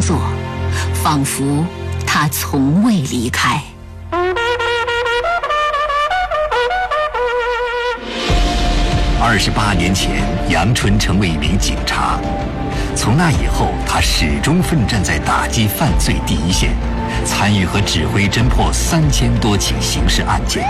作，仿佛他从未离开。 28年前，杨春成为一名警察。从那以后，他始终奋战在打击犯罪第一线，参与和指挥侦破3000多起刑事案件。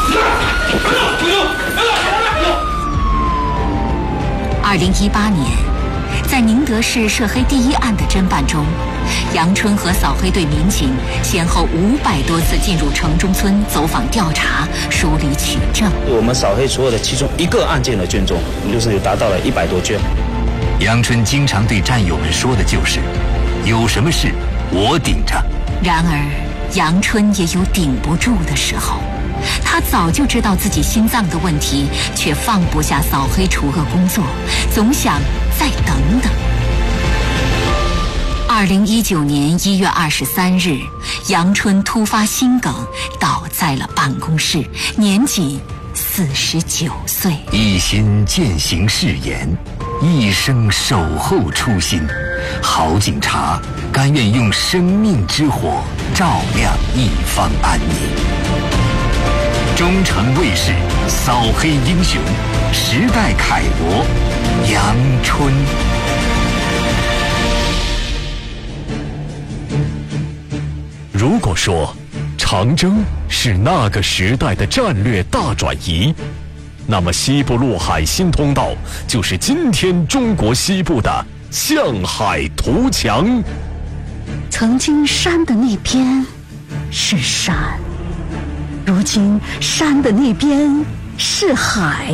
2018年，在宁德市涉黑第一案的侦办中，杨春和扫黑队民警先后500多次进入城中村走访调查，梳理取证。 我们扫黑所有的其中一个案件的卷宗，就是有达到了100多卷。 杨春经常对战友们说的就是：“有什么事我顶着。” 然而，杨春也有顶不住的时候。他早就知道自己心脏的问题，却放不下扫黑除恶工作，总想再等等。2019年1月23日，杨春突发心梗，倒在了办公室，年仅49岁。 一心践行誓言，一生守候初心，好警察甘愿用生命之火照亮一方安宁。中诚卫视扫黑英雄，时代楷模杨春。 如果说长征是那个时代的战略大转移，那么西部陆海新通道就是今天中国西部的向海图强。 曾经山的那边是山，如今山的那边是海。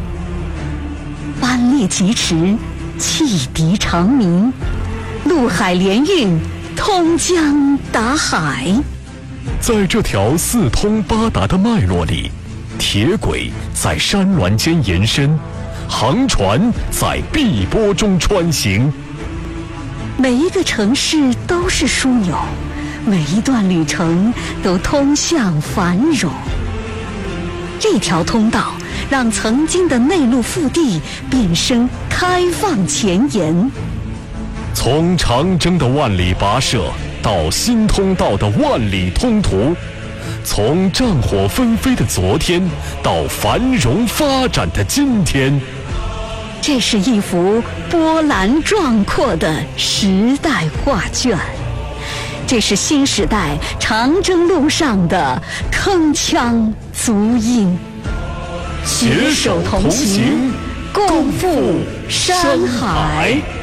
班列疾驰，汽笛长鸣，陆海联运，通江达海。 在这条四通八达的脉络里，铁轨在山峦间延伸，航船在碧波中穿行。 每一个城市都是枢纽，每一段旅程都通向繁荣。这条通道让曾经的内陆腹地变身开放前沿。 从长征的万里跋涉到新通道的万里通途，从战火纷飞的昨天到繁荣发展的今天， 这是一幅波澜壮阔的时代画卷，这是新时代长征路上的铿锵足音。 携手同行，共赴山海。